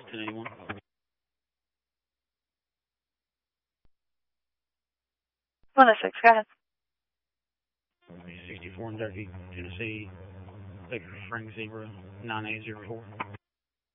1081. 106, go ahead. 64 in Turkey, Tennessee, Victor Frank Zebra 9804.